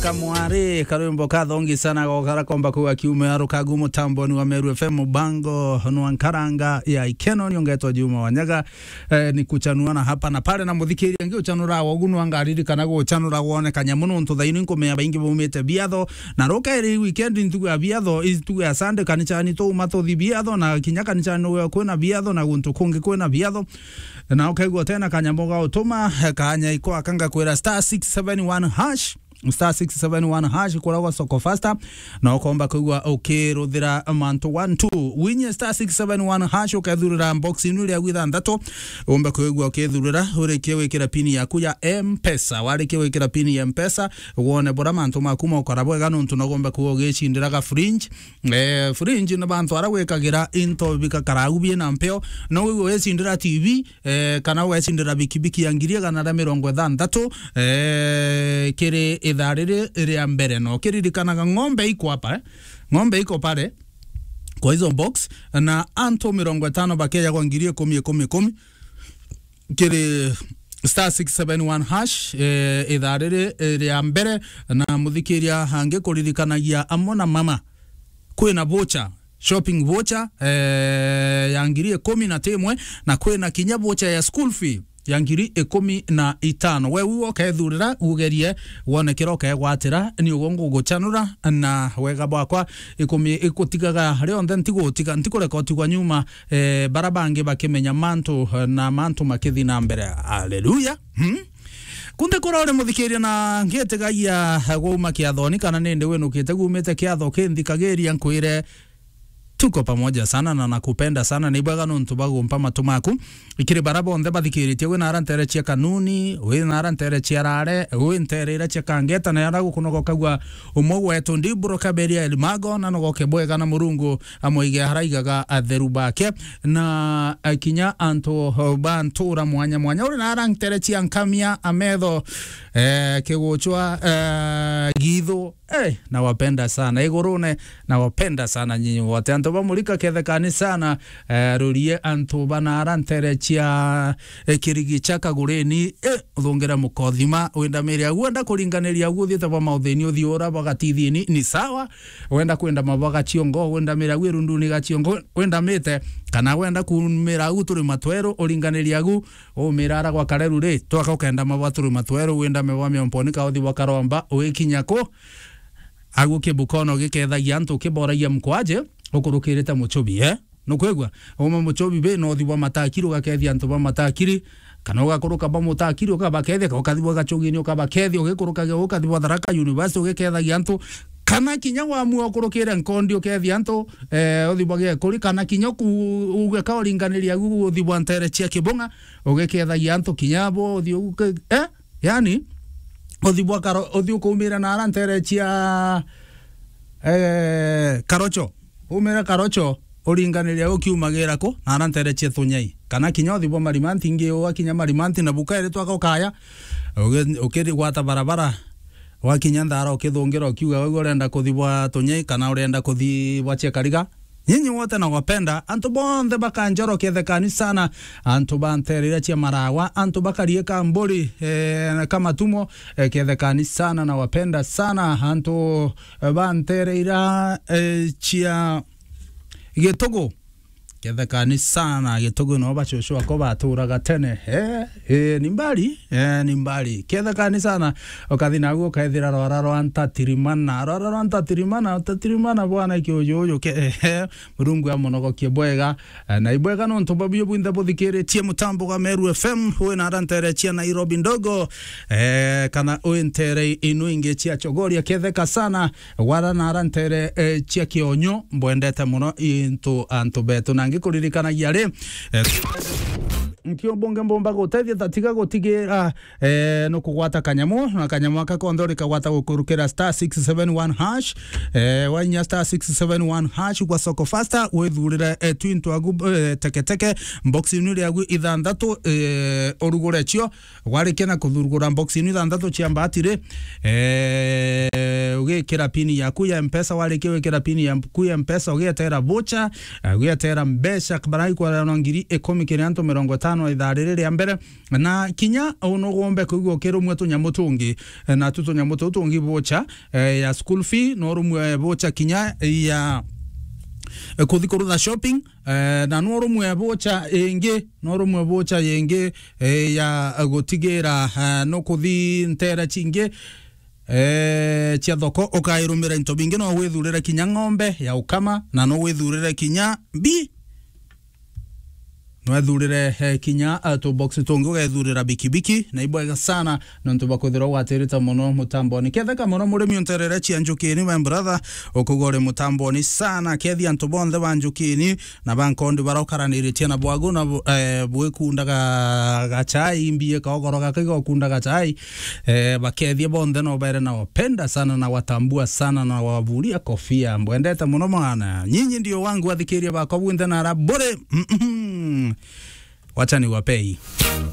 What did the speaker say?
kamwari karwimbo kathongi sana gokara komba kuwa kiume arukagu mutambo ni wa Meru FM bango nwankaranga ya ikeno niongetwa Juma Wanyaga ni kuchanuana hapa na pale na muthikiri ngi uchanura wogunu angariri kana guchanura wone kanyamuno ntuthaini nkumea baingi bumite biatho na rokairi weekend ntugu ya biatho itu ya Sunday kanichani to mathothi biatho na kinyaka nichani kwena biatho na guntu kungi kwena biatho na okaigwa tena kanyamoga utuma kanya iko akanga kwera *671# star 671 hash kuragwa soko faster na ukomba kugwa ruthira manto 12 winye star 671 hash ukathurira box inu ria gwitha ndato umba kugwa ukithurira ureke wikira pini yaku ya M-Pesa wareke wikira pini ya M-Pesa wone bora manto makuma ukarabwe gano ntunagomba kugicindira ga fringe fringe na bantu arawekagira into bika karagubie na mpeo no wecindira TV kana wecindira bikibiki yangiria kana 60 kire idhariri ria mbere no kiririkanaga ng'ombe iko hapa ng'ombe iko pale kwa hizo box na anto 50 bakeya kwa ngirie 10 kiri star 671 hash idhariri ria mbere na muthikiria hange kuririkanagia amona mama kwina voucher shopping voucher yangirie 11 na kwina kinya voucher ya school fee yangiri 15 we uwo kethurira ugerie wone kiroke gwatira ni ugongo guchanura na wega bwakwa ikutigaga reo ntigutiga ntikureka utigwa nyuma barabange bakimenya mantu na mantu makithi na mbere haleluya kunde kurore muthikiria na ngietegagia guma kiathoni kana ninde wenukite gumite kiatho kinthikageria nkwire tuko pamoja sana na nakupenda sana ni bwaga nuntu bagumpa matumaku ikiri barabo onde bathikiritie we narantere chia kanuni we narantere chia rare we nterera chia kangeta na yaragu kunogo kagwa umogwe wetu ndiburo kaberia elimago na nogo kebwega na murungu amoige haraigaga atheru bake na kinya anto bantura mwanya uri narantere chia nkamia ametho kegochwa githo na wapenda sana igurune na wapenda sana nyinyi wote anto bamulika kethekani sana rurie anto banarantere chia kirigi chaka gureni thongera mukothima wenda meria gwenda kuringaniria guthiete ba mautheni uthiura bagatithini ni sawa wenda kwenda mabaga chiongo wenda meria gwirunduni ga chiongo wenda mete kana wenda kumira uturi matwero uringaniria gu umirara gwa kareru ri twaka ukenda mabaturi matwero wenda mewame mponi ka uthi bakaromba wikinyako aguke bukono gikethagia antu kiboragia mkwaje ukurukirite muchubi no kwegwa oma muchubi be no thiwa matakiri ugakethia antu ba matakiri kana ugakuruka ba mutakiri ukabakethia ukathiwa gachugini ukabakethia ugikuruka ukathiwa Tharaka University ugikethagia antu kana kinya wa muo kurukire nkondi ukethia antu uthibage kuri kana kinya ugeka uringaniria uthibwa ntere chia kibonga ugikethagia antu kinyabo uthi yani uthibwa karo uthi kumira na arantere chia karocho umira karocho uringaniria ukiumagira ko na arantere chia thunyai kana kinya uthibwa marimanti ngi wakinya marimanti na bukaire twaka ukaya ukiri gwata barabara wakinya ndara ukithungira ukiuga wewe urenda kuthibwa thunyai kana urenda kuthibwa chia kariga nyinyi wote na wapenda antu bonde bakanjoro kethekani sana antu banterera chia marawa antu bakarie kambori kama tumo kethekani sana na wapenda sana antu banterera chia getogo kethekani sana getogo no bachosho ko baturaga tene ni mbali kethekani sana okathina guo kaithira roraro antatirimana bwana kiojojo ke murungu amonogo kiebwega na ibwega no ntobabio bwinda bothikire tie mutambo ga Meru FM we na rantere chia Nairobi ndogo kana oentere inu inge chia chogoria ketheka sana wara na rantere chia kionyo mbwendete muno into antobeto nangi kuririkanagia ri nkio bonge mbomba gotethia tatiga gotigira no kugwata kanyamo na kanyamo akakondo rikagwata gukurukira star 671 hash wanya star 671 hash kwa soko faster wethurira twinto agu teketeke box inu yagu ithandatu orugure chio warikena kuthurugura box inu ithandatu chia mbatire wikira pini yaku ya mpesa warikia wikira pini yaku ya mpesa ugietera vocha ugietera mbesha barai kwa na ngiri 10 kiranto 50 itharire ria mbere na kinya unogombe kugo kero mwetu nyamutungi na tuto nyamutu tungi vocha ya school fee no rumwe vocha kinya ya kuthikuru shopping na no rumwe vocha yenge ya gotigira no kuthi ntera chinge cia thoko ukairumira into bingi no withurira kinya ng'ombe ya ukama na no withurira kinya bi no withurire kinya to box tongo withurira bikibiki na ibwega sana no ntubakuthira watirita muno mutamboni ketheka muno murimi unterere cia njukini my brother okugore mutamboni sana kethi antu bonthe banjukini na bankondi barokaraniritie na bwagu na bwekundaga gachai mbie kogoroga kigo kundaga chai bakethie bonthe no bere na wapenda sana na watambua sana na wavulia kofia mbwendete muno mwana nyinyi ndio wangu wathikiria bako bwende na rabore wacha ni wapei